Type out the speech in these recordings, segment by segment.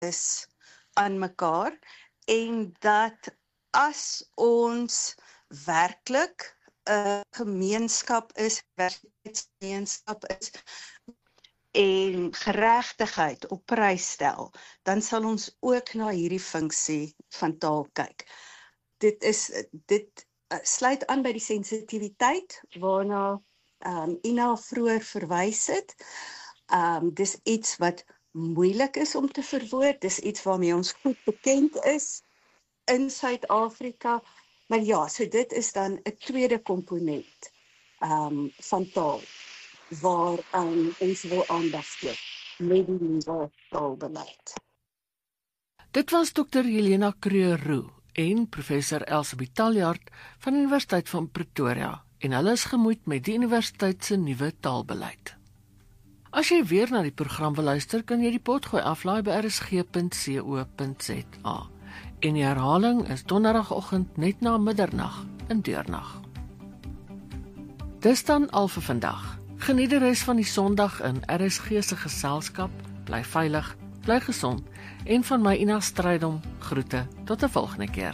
is aan mekaar en dat as ons werklik 'n gemeenskap is, werklikheidsgemeenskap is en geregtigheid op prys stel, dan sal ons ook na hierdie funksie van taal kyk. Dit sluit aan by die sensitiwiteit waarna Ina vroeër verwys het. Dis iets wat moeilik is om te verwoord, dis iets waarmee ons goed bekend is in Suid-Afrika, maar ja, so dit is dan 'n tweede komponent van taal, waar ons wil aandag gee met die nuwe taalbeleid. Dit was Dr. Helena Kreur-Roux en Professor Elsabie Taljaard van die Universiteit van Pretoria en hulle is gemoeid met die universiteit se nuwe taalbeleid. As jy weer na die program wil luister, kan jy die potgooi aflaai by rsg.co.za. En die herhaling is donderdagoggend net na middernag in deurnag. Dis dan al vir vandag. Geniet die res van die Sondag in RSG se geselskap, bly veilig, bly gesond en van my Ina Strydom groete tot 'n volgende keer.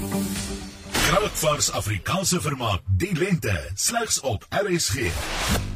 Groot vars Afrikaanse vermaak die lente slegs op RSG.